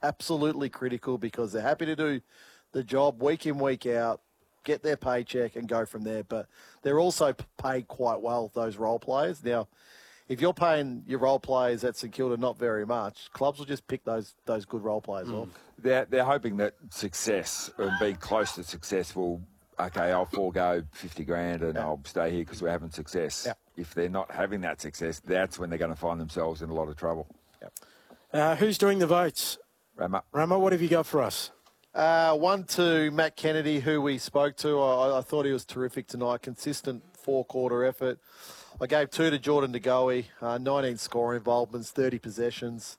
absolutely critical because they're happy to do the job week in, week out, get their paycheck and go from there. But they're also paid quite well, those role players. Now, if you're paying your role players at St Kilda not very much, clubs will just pick those good role players off. They're hoping that success and being close to success will, okay, I'll forego 50 grand and I'll stay here because we're having success. Yeah. If they're not having that success, that's when they're going to find themselves in a lot of trouble. Who's doing the votes? Rama, what have you got for us? One to Matt Kennedy, who we spoke to. I thought he was terrific tonight. Consistent four-quarter effort. I gave 2 to Jordan De Goey, 19 scoring involvements, 30 possessions.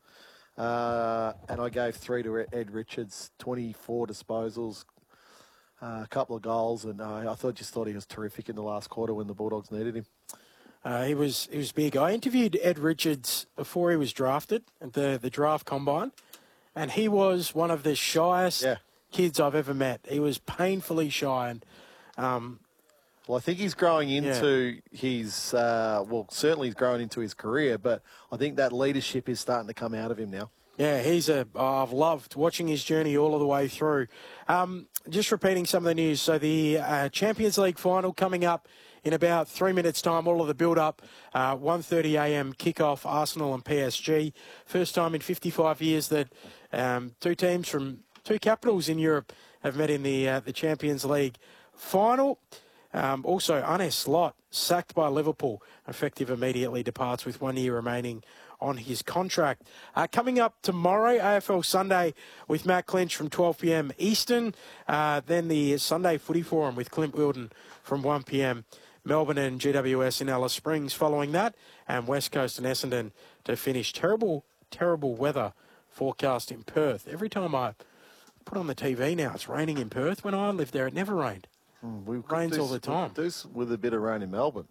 And I gave 3 to Ed Richards, 24 disposals, a couple of goals. And I just thought he was terrific in the last quarter when the Bulldogs needed him. He was big. I interviewed Ed Richards before he was drafted at the draft combine, and he was one of the shyest kids I've ever met. He was painfully shy. And well, I think he's growing into his, certainly he's growing into his career, but I think that leadership is starting to come out of him now. Yeah, I've loved watching his journey all of the way through. Just repeating some of the news. So the Champions League final coming up in about 3 minutes' time, all of the build-up, 1:30 a.m. kickoff, Arsenal and PSG. First time in 55 years that two teams from two capitals in Europe have met in the Champions League final. Also, Arne Slot, sacked by Liverpool, effective immediately, departs with 1 year remaining on his contract. Coming up tomorrow, AFL Sunday with Matt Clinch from 12 p.m. Eastern. Then the Sunday Footy Forum with Clint Wilden from 1 p.m. Melbourne and GWS in Alice Springs following that. And West Coast and Essendon to finish. Terrible, terrible weather forecast in Perth. Every time I put on the TV now, it's raining in Perth. When I lived there, it never rained. It rains all the time. With a bit of rain in Melbourne.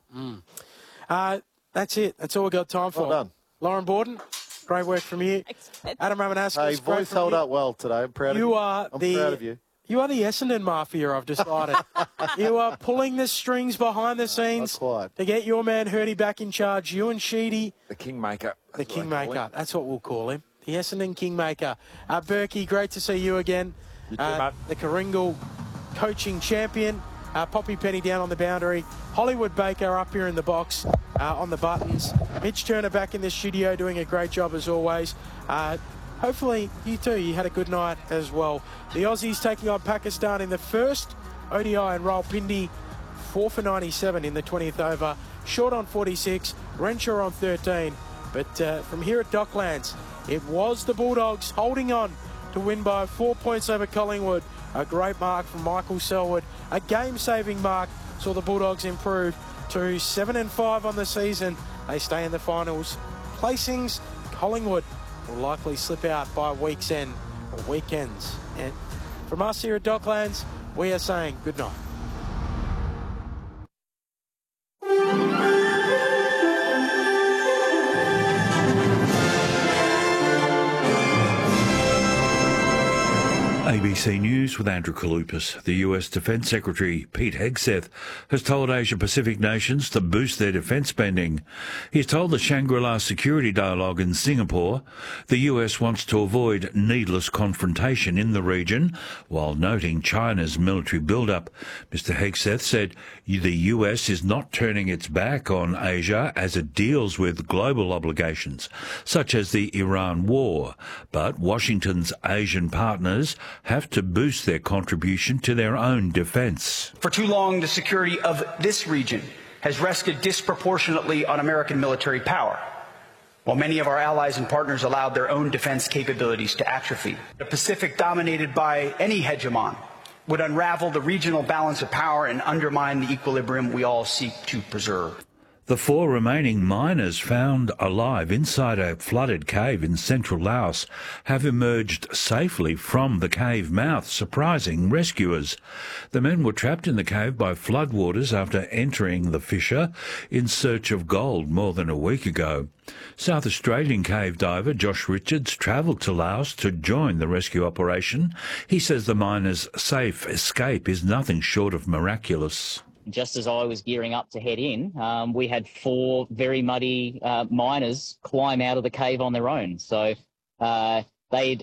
That's it. That's all we've got time for. Well done. Lauren Borden, great work from you. Adam Ramanauskas, hey, voice held up well today. I'm proud of you. I'm proud of you. You are the Essendon Mafia, I've decided. You are pulling the strings behind the scenes to get your man Hurdy back in charge. You and Sheedy. The Kingmaker. The Kingmaker. That's what we'll call him. The Essendon Kingmaker. Berkey, great to see you again. You too, mate. The Karingal coaching champion. Poppy Penny down on the boundary. Hollywood Baker up here in the box on the buttons. Mitch Turner back in the studio doing a great job as always. Hopefully you too, you had a good night as well. The Aussies taking on Pakistan in the first ODI and Rawalpindi. 4 for 97 in the 20th over. Short on 46, Renshaw on 13. But from here at Docklands, it was the Bulldogs holding on to win by 4 points over Collingwood. A great mark from Michael Selwood. A game-saving mark saw the Bulldogs improve to 7-5 on the season. They stay in the finals. Placings, Collingwood will likely slip out by week's end or weekends. And from us here at Docklands, we are saying good night. ABC News with Andrew Kalupas. The US Defence Secretary Pete Hegseth has told Asia-Pacific nations to boost their defence spending. He's told the Shangri-La Security Dialogue in Singapore the US wants to avoid needless confrontation in the region, while noting China's military build-up. Mr Hegseth said the US is not turning its back on Asia as it deals with global obligations, such as the Iran war, but Washington's Asian partners have to boost their contribution to their own defence. For too long, the security of this region has rested disproportionately on American military power, while many of our allies and partners allowed their own defence capabilities to atrophy. A Pacific dominated by any hegemon would unravel the regional balance of power and undermine the equilibrium we all seek to preserve. The 4 remaining miners found alive inside a flooded cave in central Laos have emerged safely from the cave mouth, surprising rescuers. The men were trapped in the cave by floodwaters after entering the fissure in search of gold more than a week ago. South Australian cave diver Josh Richards travelled to Laos to join the rescue operation. He says the miners' safe escape is nothing short of miraculous. Just as I was gearing up to head in, we had 4 very muddy miners climb out of the cave on their own. So they'd